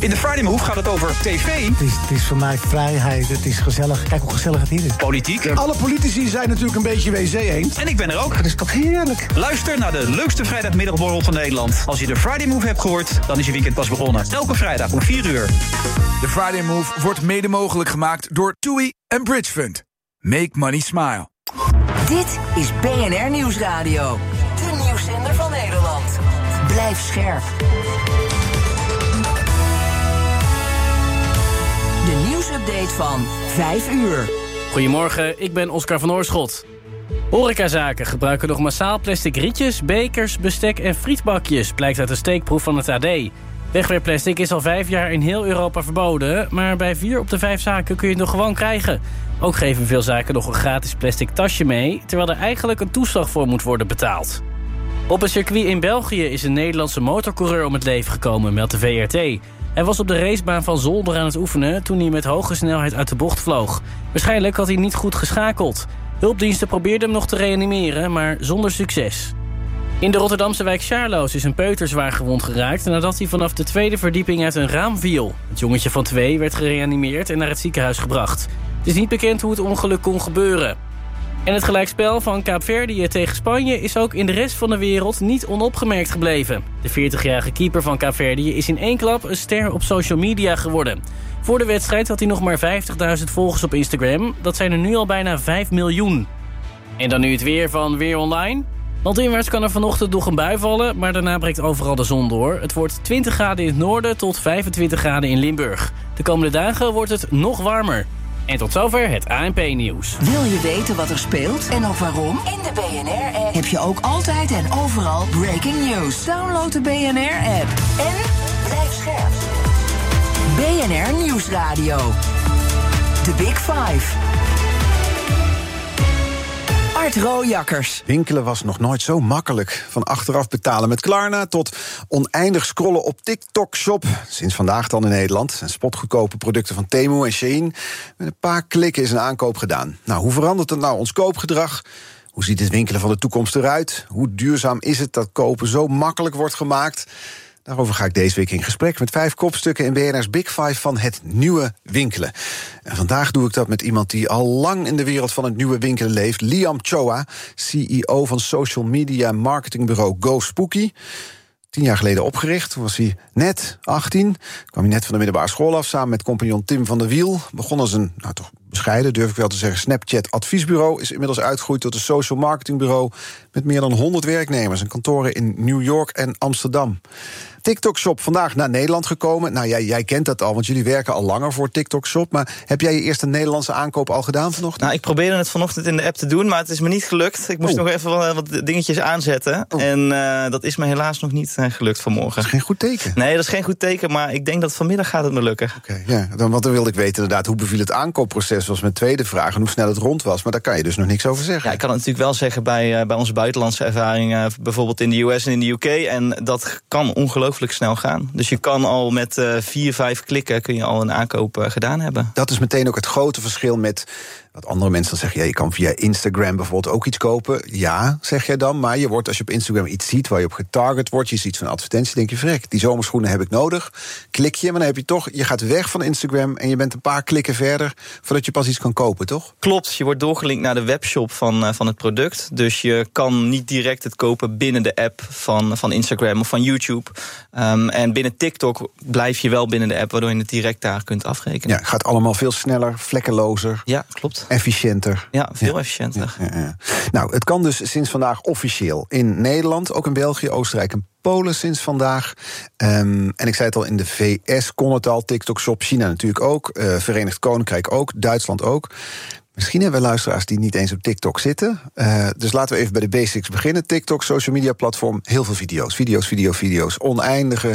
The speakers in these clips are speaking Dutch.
In de Friday Move gaat het over tv. Het is voor mij vrijheid, het is gezellig. Kijk hoe gezellig het hier is. Politiek. Alle politici zijn natuurlijk een beetje WC eens. En ik ben er ook. Dat is toch heerlijk? Luister naar de leukste vrijdagmiddagborrel van Nederland. Als je de Friday Move hebt gehoord, dan is je weekend pas begonnen. Elke vrijdag om 4 uur. De Friday Move wordt mede mogelijk gemaakt door TUI en Bridge Fund. Make money smile. Dit is BNR Nieuwsradio. De nieuwszender van Nederland. Blijf scherp. De nieuwsupdate van 5 uur. Goedemorgen, ik ben Oscar van Oorschot. Horecazaken gebruiken nog massaal plastic rietjes, bekers, bestek en frietbakjes, blijkt uit een steekproef van het AD. Wegwerpplastic is al 5 jaar in heel Europa verboden, maar bij 4 op de 5 zaken kun je het nog gewoon krijgen. Ook geven veel zaken nog een gratis plastic tasje mee, terwijl er eigenlijk een toeslag voor moet worden betaald. Op een circuit in België is een Nederlandse motorcoureur om het leven gekomen, meldt de VRT. Hij was op de racebaan van Zolder aan het oefenen toen hij met hoge snelheid uit de bocht vloog. Waarschijnlijk had hij niet goed geschakeld. Hulpdiensten probeerden hem nog te reanimeren, maar zonder succes. In de Rotterdamse wijk Sjaarloos is een peuter zwaar gewond geraakt nadat hij vanaf de 2e verdieping uit een raam viel. Het jongetje van 2 werd gereanimeerd en naar het ziekenhuis gebracht. Het is niet bekend hoe het ongeluk kon gebeuren. En het gelijkspel van Kaapverdië tegen Spanje is ook in de rest van de wereld niet onopgemerkt gebleven. De 40-jarige keeper van Kaapverdië is in 1 klap een ster op social media geworden. Voor de wedstrijd had hij nog maar 50.000 volgers op Instagram. Dat zijn er nu al bijna 5 miljoen. En dan nu het weer van Weer Online. Landinwaarts kan er vanochtend nog een bui vallen, maar daarna breekt overal de zon door. Het wordt 20 graden in het noorden tot 25 graden in Limburg. De komende dagen wordt het nog warmer. En tot zover het ANP-nieuws. Wil je weten wat er speelt en ook waarom? In de BNR-app heb je ook altijd en overal breaking news. Download de BNR-app en blijf scherp. BNR Nieuwsradio. The Big Five. Art Rooijakkers. Winkelen was nog nooit zo makkelijk. Van achteraf betalen met Klarna tot oneindig scrollen op TikTok Shop. Sinds vandaag dan in Nederland. En spotgoedkope producten van Temu en Shein. Met een paar klikken is een aankoop gedaan. Nou, hoe verandert het nou ons koopgedrag? Hoe ziet het winkelen van de toekomst eruit? Hoe duurzaam is het dat kopen zo makkelijk wordt gemaakt? Daarover ga ik deze week in gesprek met 5 kopstukken in BNR's Big Five van het nieuwe winkelen. En vandaag doe ik dat met iemand die al lang in de wereld van het nieuwe winkelen leeft. Liam Choa, CEO van social media marketingbureau Go Spooky. 10 jaar geleden opgericht, toen was hij net 18. Kwam hij net van de middelbare school af, samen met compagnon Tim van der Wiel. Begon als een, toch bescheiden, durf ik wel te zeggen, Snapchat-adviesbureau. Is inmiddels uitgegroeid tot een social marketingbureau met meer dan 100 werknemers en kantoren in New York en Amsterdam. TikTok Shop vandaag naar Nederland gekomen. Nou, jij kent dat al, want jullie werken al langer voor TikTok Shop. Maar heb jij je eerste Nederlandse aankoop al gedaan vanochtend? Nou, ik probeerde het vanochtend in de app te doen, maar het is me niet gelukt. Ik moest nog even wat dingetjes aanzetten. En dat is me helaas nog niet gelukt vanmorgen. Dat is geen goed teken. Nee, dat is geen goed teken, maar ik denk dat vanmiddag gaat het me lukken. Oké, ja, want dan wilde ik weten inderdaad, hoe beviel het aankoopproces, was mijn tweede vraag, en hoe snel het rond was. Maar daar kan je dus nog niks over zeggen. Ja, ik kan het natuurlijk wel zeggen bij onze buitenlandse ervaringen, bijvoorbeeld in de US en in de UK. En dat kan ongelooflijk snel gaan. Dus je kan al met 4-5 klikken kun je al een aankoop gedaan hebben. Dat is meteen ook het grote verschil met wat andere mensen dan zeggen. Ja, je kan via Instagram bijvoorbeeld ook iets kopen. Ja, zeg jij dan. Maar je wordt, als je op Instagram iets ziet waar je op getarget wordt, je ziet van een advertentie, denk je, verrek, die zomerschoenen heb ik nodig. Klik je, maar dan heb je toch, je gaat weg van Instagram en je bent een paar klikken verder voordat je pas iets kan kopen, toch? Klopt, je wordt doorgelinkt naar de webshop van het product. Dus je kan niet direct het kopen binnen de app van Instagram of van YouTube. En binnen TikTok blijf je wel binnen de app, waardoor je het direct daar kunt afrekenen. Ja, gaat allemaal veel sneller, vlekkelozer. Ja, klopt. Efficiënter. Ja, veel efficiënter. Ja. Nou, het kan dus sinds vandaag officieel in Nederland, ook in België, Oostenrijk en Polen sinds vandaag. En ik zei het al, in de VS kon het al, TikTok Shop, China natuurlijk ook, Verenigd Koninkrijk ook, Duitsland ook. Misschien hebben we luisteraars die niet eens op TikTok zitten. Dus laten we even bij de basics beginnen. TikTok, social media platform, heel veel video's. Oneindige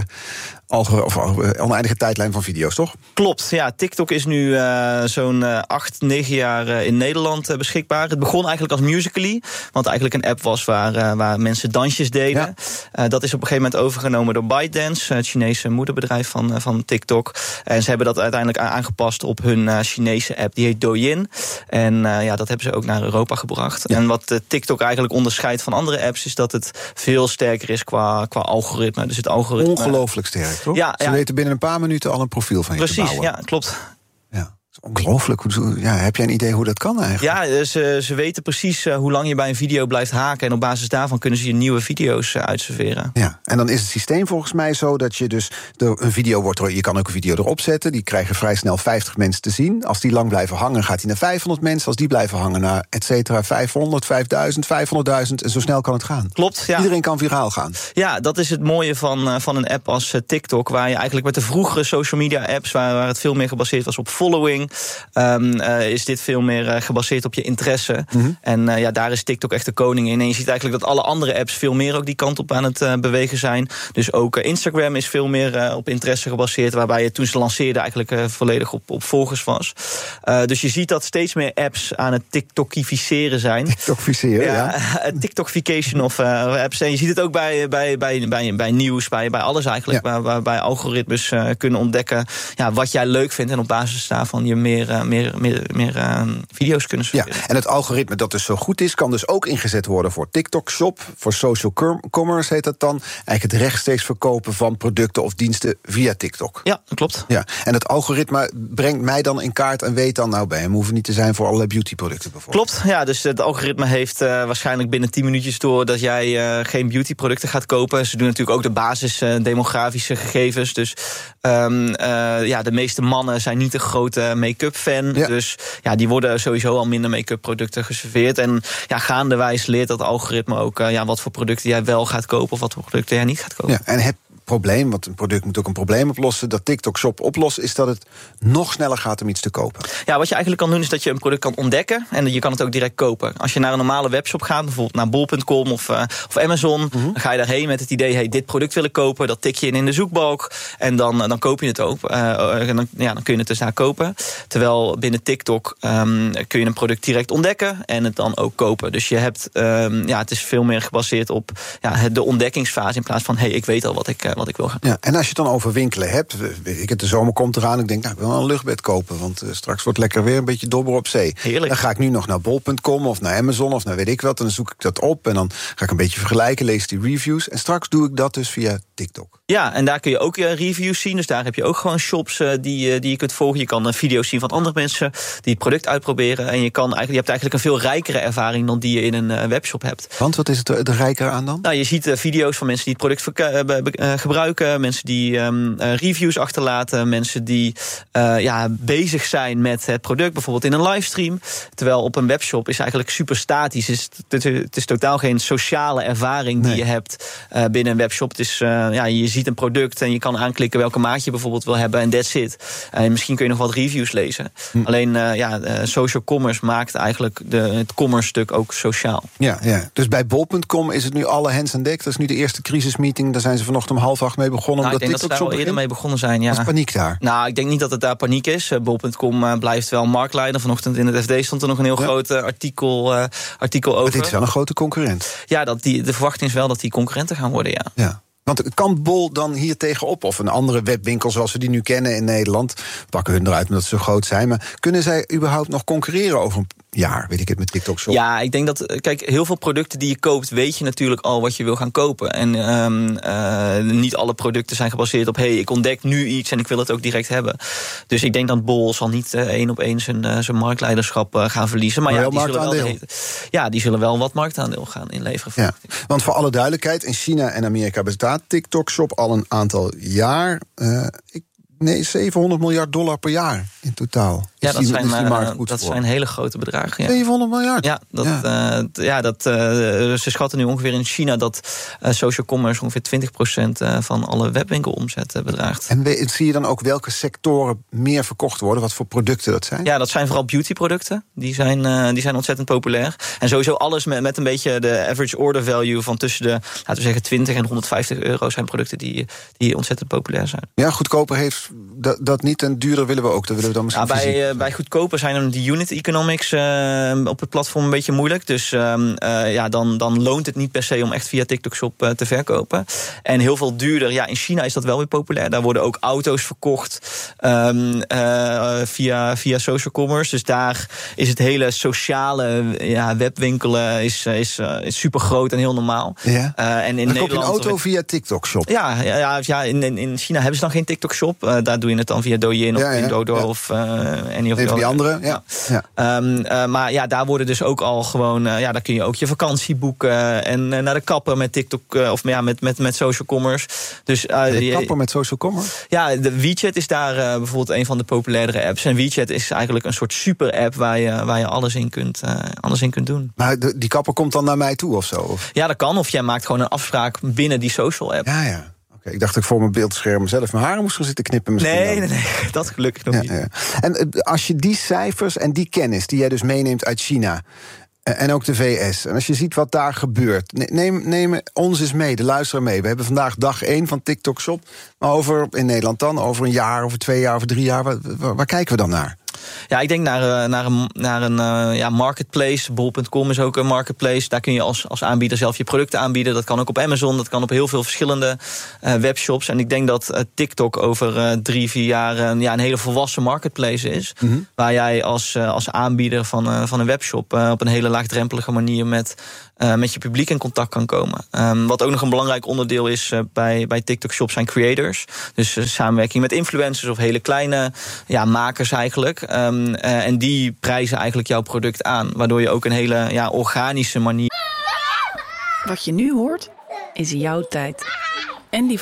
tijdlijn van video's, toch? Klopt, ja. TikTok is nu zo'n 8-9 jaar in Nederland beschikbaar. Het begon eigenlijk als Musical.ly, wat eigenlijk een app was waar mensen dansjes deden. Ja. Dat is op een gegeven moment overgenomen door ByteDance, het Chinese moederbedrijf van TikTok. En ze hebben dat uiteindelijk aangepast op hun Chinese app, die heet Douyin. En dat hebben ze ook naar Europa gebracht. Ja. En wat TikTok eigenlijk onderscheidt van andere apps is dat het veel sterker is qua algoritme. Dus het algoritme. Ongelooflijk sterk. belangrijk, toch? Ja, Ze weten binnen een paar minuten al een profiel van je te bouwen. Precies, ja, klopt. Ja. Ongelooflijk. Heb jij een idee hoe dat kan eigenlijk? Ja, ze weten precies hoe lang je bij een video blijft haken. En op basis daarvan kunnen ze je nieuwe video's uitserveren. Ja, en dan is het systeem volgens mij zo dat je dus een video wordt. Je kan ook een video erop zetten. Die krijgen vrij snel 50 mensen te zien. Als die lang blijven hangen, gaat hij naar 500 mensen. Als die blijven hangen, naar et cetera 500, 5000, 500.000. En zo snel kan het gaan. Klopt, ja. Iedereen kan viraal gaan. Ja, dat is het mooie van een app als TikTok. Waar je eigenlijk met de vroegere social media apps, waar het veel meer gebaseerd was op following, is dit veel meer gebaseerd op je interesse. Mm-hmm. En daar is TikTok echt de koning in. En je ziet eigenlijk dat alle andere apps veel meer ook die kant op aan het bewegen zijn. Dus ook Instagram is veel meer op interesse gebaseerd, waarbij je toen ze lanceerden eigenlijk volledig op volgers was. Dus je ziet dat steeds meer apps aan het TikTokificeren zijn. TikTokificeren, ja. TikTokification of apps. En je ziet het ook bij nieuws, bij alles eigenlijk, waarbij algoritmes kunnen ontdekken wat jij leuk vindt en op basis daarvan je meer video's kunnen serveren. Ja, en het algoritme dat dus zo goed is, kan dus ook ingezet worden voor TikTok Shop, voor social commerce heet dat dan. Eigenlijk het rechtstreeks verkopen van producten of diensten via TikTok. Ja, dat klopt. Ja, en het algoritme brengt mij dan in kaart en weet dan, bij hem hoeven niet te zijn voor allerlei beautyproducten bijvoorbeeld. Klopt, ja, dus het algoritme heeft waarschijnlijk binnen 10 minuutjes door dat jij geen beautyproducten gaat kopen. Ze doen natuurlijk ook de basis demografische gegevens. Dus de meeste mannen zijn niet een grote make-up fan. Ja. Dus die worden sowieso al minder make-up producten geserveerd. En gaandewijs leert dat algoritme ook wat voor producten jij wel gaat kopen of wat voor producten jij niet gaat kopen. Ja, en het probleem, want een product moet ook een probleem oplossen, dat TikTok Shop oplost, is dat het nog sneller gaat om iets te kopen. Ja, wat je eigenlijk kan doen is dat je een product kan ontdekken en je kan het ook direct kopen. Als je naar een normale webshop gaat, bijvoorbeeld naar bol.com of Amazon, dan ga je daarheen met het idee, dit product wil ik kopen, dat tik je in de zoekbalk en dan koop je het ook. Dan kun je het dus daar kopen. Terwijl binnen TikTok kun je een product direct ontdekken en het dan ook kopen. Dus je hebt, het is veel meer gebaseerd op de ontdekkingsfase in plaats van, ik weet al wat ik wil gaan. Ja, en als je het dan over winkelen hebt, de zomer komt eraan, ik denk, ik wil wel een luchtbed kopen, want straks wordt lekker weer een beetje dobber op zee. Heerlijk. Dan ga ik nu nog naar bol.com of naar Amazon of naar weet ik wat, en dan zoek ik dat op en dan ga ik een beetje vergelijken, lees die reviews en straks doe ik dat dus via TikTok. Ja, en daar kun je ook reviews zien, dus daar heb je ook gewoon shops die je kunt volgen. Je kan video's zien van andere mensen die het product uitproberen en je hebt eigenlijk een veel rijkere ervaring dan die je in een webshop hebt. Want wat is het er rijker aan dan? Nou, je ziet video's van mensen die het product gebruiken, mensen die reviews achterlaten, mensen die bezig zijn met het product, bijvoorbeeld in een livestream. Terwijl op een webshop is eigenlijk super statisch. Het is totaal geen sociale ervaring die je hebt binnen een webshop. Het is, je ziet een product en je kan aanklikken welke maat je bijvoorbeeld wil hebben en that's it. En misschien kun je nog wat reviews lezen. Alleen social commerce maakt eigenlijk het commerce stuk ook sociaal. Ja. Dus bij bol.com is het nu alle hands aan dek. Dat is nu de eerste crisismeeting. Daar zijn ze vanochtend om 7:30 mee begonnen. Ik denk dat ze daar al eerder mee begonnen zijn. Ja. Is paniek daar? Nou, ik denk niet dat het daar paniek is. Bol.com blijft wel marktleider. Vanochtend in het FD stond er nog een heel groot artikel over. Dit is wel een grote concurrent. Ja, de verwachting is wel dat die concurrenten gaan worden, ja. Want kan Bol dan hier tegenop? Of een andere webwinkel zoals we die nu kennen in Nederland? Pakken hun eruit omdat ze zo groot zijn. Maar kunnen zij überhaupt nog concurreren over een jaar? Weet ik het met TikTok Shop? Ja, ik denk dat, heel veel producten die je koopt, weet je natuurlijk al wat je wil gaan kopen. En niet alle producten zijn gebaseerd op, ik ontdek nu iets en ik wil het ook direct hebben. Dus ik denk dat Bol zal niet 1 op 1 zijn marktleiderschap gaan verliezen. Maar die zullen wel wat marktaandeel gaan inleveren. Ja, want voor alle duidelijkheid, in China en Amerika bestaat TikTok Shop al een aantal jaar. $700 miljard per jaar in totaal. Ja, dat zijn hele grote bedragen. Ja. 700 miljard? Ja, ze schatten nu ongeveer in China dat social commerce ongeveer 20% van alle webwinkelomzet bedraagt. En zie je dan ook welke sectoren meer verkocht worden? Wat voor producten dat zijn? Ja, dat zijn vooral beautyproducten. Die zijn ontzettend populair. En sowieso alles met een beetje de average order value van tussen de, laten we zeggen, 20 en €150 zijn producten die ontzettend populair zijn. Ja, goedkoper heeft Of dat niet en duurder willen we ook? Dat willen we dan misschien bij goedkoper zijn dan die unit economics op het platform een beetje moeilijk. Dus dan loont het niet per se om echt via TikTok Shop te verkopen. En heel veel duurder. Ja, in China is dat wel weer populair. Daar worden ook auto's verkocht via social commerce. Dus daar is het hele sociale webwinkelen is super groot en heel normaal. Ja. En in Nederland koop je een auto via TikTok Shop? Ja, in China hebben ze dan geen TikTok Shop. Daar doe je het dan via Douyin of Pinduoduo of any of die andere. Maar ja, daar worden dus ook al gewoon... daar kun je ook je vakantie boeken en naar de kapper met TikTok of met social commerce. Dus, de kapper met social commerce? Ja, de WeChat is daar bijvoorbeeld een van de populairdere apps. En WeChat is eigenlijk een soort super-app waar je alles in kunt doen. Maar die kapper komt dan naar mij toe of zo? Of? Ja, dat kan. Of jij maakt gewoon een afspraak binnen die social app. Ja. Ik dacht dat ik voor mijn beeldscherm zelf mijn haren moest gaan zitten knippen. Nee, dat gelukkig nog niet. Ja. En als je die cijfers en die kennis die jij dus meeneemt uit China en ook de VS, en als je ziet wat daar gebeurt, neem ons eens mee, de luisteraar mee. We hebben vandaag dag 1 van TikTok Shop, maar in Nederland dan, over een jaar, over 2 jaar, over 3 jaar, waar kijken we dan naar? Ja, ik denk naar een marketplace. Bol.com is ook een marketplace. Daar kun je als aanbieder zelf je producten aanbieden. Dat kan ook op Amazon, dat kan op heel veel verschillende webshops. En ik denk dat TikTok over 3-4 jaar een hele volwassen marketplace is. Mm-hmm. Waar jij als aanbieder van een webshop op een hele laagdrempelige manier met je publiek in contact kan komen. Wat ook nog een belangrijk onderdeel is bij TikTok Shop zijn creators. Dus samenwerking met influencers of hele kleine makers eigenlijk. En die prijzen eigenlijk jouw product aan. Waardoor je ook een hele organische manier... Wat je nu hoort, is jouw tijd. En die